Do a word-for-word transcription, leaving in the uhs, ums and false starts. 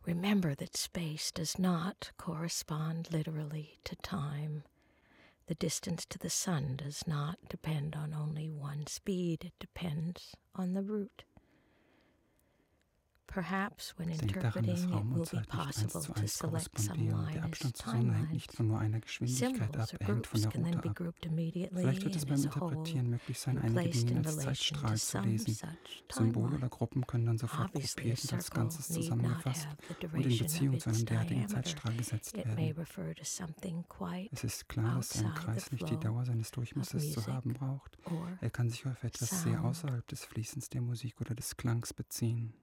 Remember that space does not correspond literally to time. The distance to the sun does not depend on only one speed, it depends on the route. Perhaps when Denk daran, dass interpreting it Raum will und be Zeit nicht eins possible zu to eins select some korrespondieren. Der line as Abstand zur Sonne hängt nicht timelines. von nur einer Geschwindigkeit ab, Symbols or er hängt von groups der can then Route be ab. grouped immediately Vielleicht wird es and beim as a whole Interpretieren möglich sein, be einige placed Dinge in als relation to Zeitstrahl zu some lesen. such Symbole timeline. oder Gruppen können dann sofort Obviously, a gruppiert und als circle Ganzes need not zusammengefasst have the und in duration of Beziehung zu its einem derartigen diameter. Zeitstrahl gesetzt It may werden. refer to something quite Es ist klar, dass ein outside the Kreis nicht die flow Dauer seines of Durchmessers zu music haben braucht. or Er kann sich auf etwas sehr sound. außerhalb des Fließens der Musik oder des Klangs beziehen.